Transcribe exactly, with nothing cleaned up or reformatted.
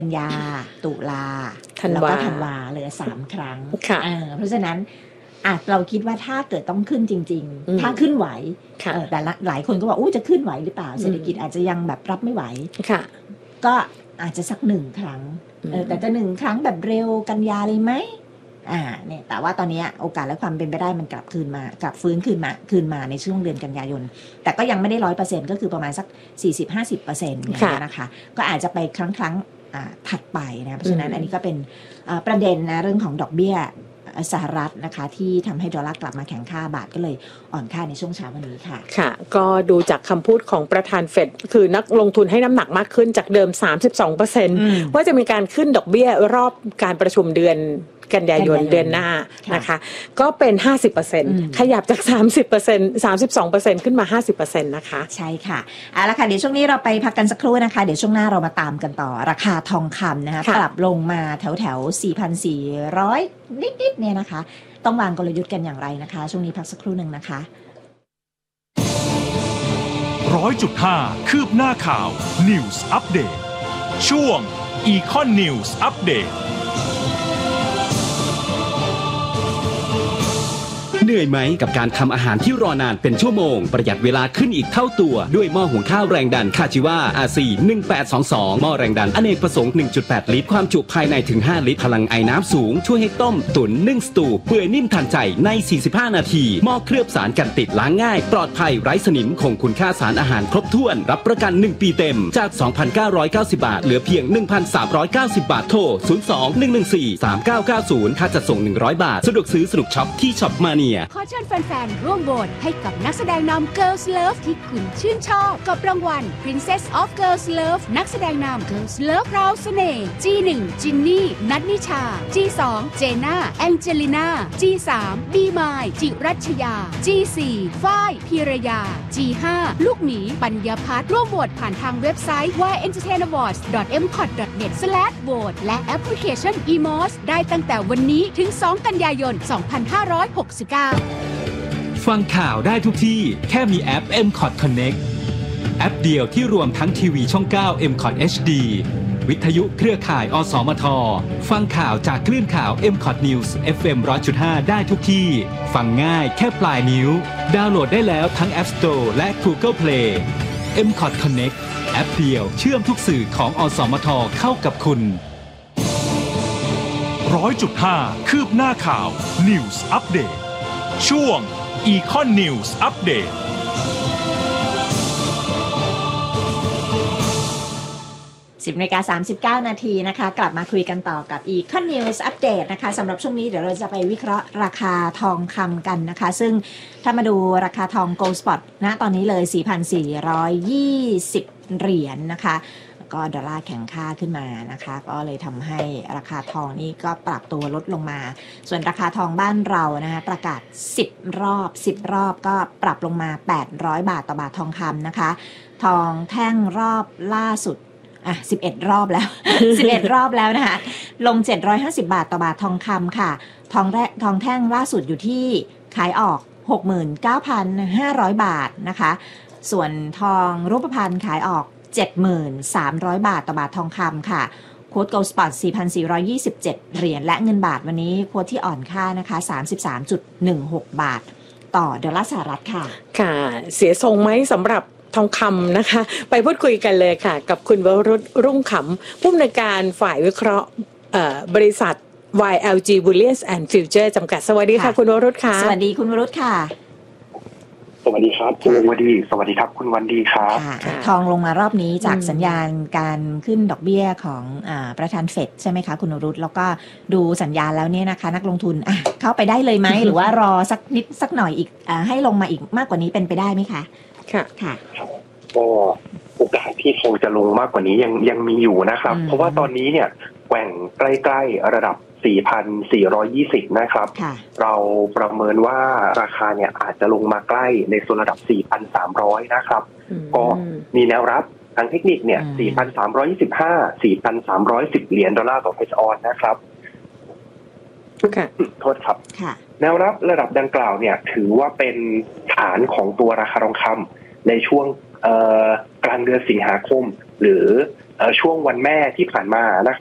กันยาตุลาแล้วก็ธันวาเหลือสามครั้งเพราะฉะนั้นอ่ะเราคิดว่าถ้าเกิดต้องขึ้นจริงๆถ้าขึ้นไหวแต่หลายคนก็บอกอู้จะขึ้นไหวหรือเปล่าเศรษฐกิจอาจจะยังแบบรับไม่ไหวก็อาจจะสักหนึ่งครั้งแต่จะหนึ่งครั้งแบบเร็วกันยาเลยไหมอ่าเนี่ยแต่ว่าตอนนี้โอกาสและความเป็นไปได้มันกลับคืนมากลับฟื้นคืนมาคืนมาในช่วงเดือนกันยายนแต่ก็ยังไม่ได้ร้อยเปอร์เซ็นต์ก็คือประมาณสักสี่สิบห้าสิบเปอร์เซ็นต์อย่างเงี้ยนะคะก็อาจจะไปครั้งครั้งถัดไปนะเพราะฉะนั้นอันนี้ก็เป็นประเด็นนะเรื่องของดอกเบี้ยสหรัฐนะคะที่ทำให้ดอลลาร์กลับมาแข็งค่าบาทก็เลยอ่อนค่าในช่วงเช้าวันนี้ค่ะค่ะก็ดูจากคำพูดของประธานเฟดคือนักลงทุนให้น้ำหนักมากขึ้นจากเดิม สามสิบสองเปอร์เซ็นต์ ว่าจะมีการขึ้นดอกเบี้ยรอบการประชุมเดือนกันยายนเดือนหน้านะคะก็เป็น ห้าสิบเปอร์เซ็นต์ ขยับจาก สามสิบเปอร์เซ็นต์ สามสิบสองเปอร์เซ็นต์ ขึ้นมา ห้าสิบเปอร์เซ็นต์ นะคะใช่ค่ะเอาละค่ะเดี๋ยวช่วงนี้เราไปพักกันสักครู่นะคะเดี๋ยวช่วงหน้าเรามาตามกันต่อราคาทองคำนะคะปรับลงมาแถวแถว สี่พันสี่ร้อย นิดๆเนี่ยนะคะต้องวางกลยุทธ์กันอย่างไรนะคะช่วงนี้พักสักครู่นึงนะคะร้อยจุดห้าคืบหน้าข่าว News Update ช่วง Econ News Update เหนื่อยไหมกับการทำอาหารที่รอนานเป็นชั่วโมงประหยัดเวลาขึ้นอีกเท่าตัวด้วยหม้อหุงข้าวแรงดันคาจิวา อาร์ ซี หนึ่งแปดสองสองหม้อแรงดันอเนกประสงค์ หนึ่งจุดแปด ลิตรความจุภายในถึงห้าลิตรพลังไอน้ำสูงช่วยให้ต้มตุ๋นนึ่งสตูเปื่อยนิ่มทันใจในสี่สิบห้านาทีหม้อเคลือบสารกันติดล้างง่ายปลอดภัยไร้สนิมคงคุณค่าสารอาหารครบถ้วนรับประกันหนึ่งปีเต็มจาก สองพันเก้าร้อยเก้าสิบ บาทเหลือเพียง หนึ่งพันสามร้อยเก้าสิบ บาทโทรศูนย์ สอง หนึ่ง หนึ่ง สี่ สาม เก้า เก้า ศูนย์ค่าจัดส่งหนึ่งร้อยบาทสะดวกซื้อสนุกช็อปที่ช็อปมาเนียขอเชิญแฟนๆร่วมโหวตให้กับนักแสดงนำ Girls Love ที่คุณชื่นชอบกับรางวัล Princess of Girls Love นักแสดงนำ Girls Love พราวเสน่ห์ จี หนึ่ง จินนี่นัทนิชา จี สอง เจน่าแองเจลิน่า จี สาม บีมายจิรัชยา จี สี่ ฝ้ายพีรยา จี ห้า ลูกหมีปัญญาพัฒน์ร่วมโหวตผ่านทางเว็บไซต์ วาย เอ็น เตอร์เทน อวอร์ดส์ ดอท เอ็ม คอท ดอท เน็ต สแลช โหวต และแอปพลิเคชัน อี เอ็ม โอ เอส ได้ตั้งแต่วันนี้ถึง สอง กันยายน สองพันห้าร้อยหกสิบเก้าฟังข่าวได้ทุกที่แค่มีแอป เอ็ม คอท Connect แอปเดียวที่รวมทั้งทีวีช่อง เก้า เอ็ม คอท เอช ดี วิทยุเครือข่าย อสมท ฟังข่าวจากคลื่นข่าว เอ็ม คอท News เอฟ เอ็ม หนึ่งร้อยจุดห้า ได้ทุกที่ฟังง่ายแค่ปลายนิ้วดาวน์โหลดได้แล้วทั้ง App Store และ Google Play เอ็ม คอท Connect แอปเดียวเชื่อมทุกสื่อของอสมทเข้ากับคุณร้อยจุดห้า คืบหน้าข่าว News Update ช่วงEcon News Update สิบนาฬิกาสามสิบเก้านาทีนะคะกลับมาคุยกันต่อกับ Econ News Update นะคะสำหรับช่วงนี้เดี๋ยวเราจะไปวิเคราะห์ราคาทองคำกันนะคะซึ่งถ้ามาดูราคาทอง Gold Spot ณตอนนี้เลย สี่พันสี่ร้อยยี่สิบ เหรียญ นะคะก็ดอลลาร์แข็งค่าขึ้นมานะคะก็เลยทำให้ราคาทองนี่ก็ปรับตัวลดลงมาส่วนราคาทองบ้านเรานะคะประกาศสิบรอบสิบรอบก็ปรับลงมาแปดร้อยบาทต่อบาททองคำนะคะทองแท่งรอบล่าสุดอ่ะสิบเอ็ดรอบแล้ว สิบเอ็ดรอบแล้วนะคะลงเจ็ดร้อยห้าสิบบาทต่อบาททองคำค่ะทองแท่งทองแท่งล่าสุดอยู่ที่ขายออก หกหมื่นเก้าพันห้าร้อย บาทนะคะส่วนทองรูปพรรณขายออกเจ็ดหมื่นสามร้อย บาทต่อบาททองคำค่ะโค้ด Gold Spot สี่พันสี่ร้อยยี่สิบเจ็ด เหรียญและเงินบาทวันนี้โค้ดที่อ่อนค่านะคะ สามสิบสามจุดหนึ่งหก บาทต่อดอลลาร์สหรัฐค่ะค่ะเสียทรงไหมสำหรับทองคำนะคะไปพูดคุยกันเลยค่ะกับคุณวรุษรุ่งขำผู้อำนวยการฝ่ายวิเคราะห์บริษัท วาย แอล จี Bullion and Future จำกัดสวัสดีค่ะคุณวรุษค่ะสวัสดีคุณวรุษค่ะสวัสดีครับคุณวันดีสวัสดีครับคุณวันดีครับทองลงมารอบนี้จากสัญญาณการขึ้นดอกเบี้ยของอ่าประธานเฟดใช่ไหมคะคุณวรุษแล้วก็ดูสัญญาณแล้วเนี่ยนะคะนักลงทุนอ่ะเข้าไปได้เลยไหม หรือว่ารอสักนิดสักหน่อยอีกอ่าให้ลงมาอีกมากกว่านี้เป็นไปได้ไหมคะค่ะค่ะก็โอกาสที่ทองจะลงมากกว่านี้ยังยังมีอยู่นะครับเพราะว่าตอนนี้เนี่ยแกว่งใกล้ๆระดับ สี่พันสี่ร้อยยี่สิบ นะครับเราประเมินว่าราคาเนี่ยอาจจะลงมาใกล้ในโซนระดับ สี่พันสามร้อย นะครับก็มีแนวรับทางเทคนิคเนี่ย สี่พันสามร้อยยี่สิบห้า สี่พันสามร้อยสิบ เหรียญดอลลาร์ต่อเพชรออนนะครับโทษครับแนวรับระดับดังกล่าวเนี่ยถือว่าเป็นฐานของตัวราคาทองคำในช่วงกลางเดือนสิงหาคมหรือช่วงวันแม่ที่ผ่านมานะ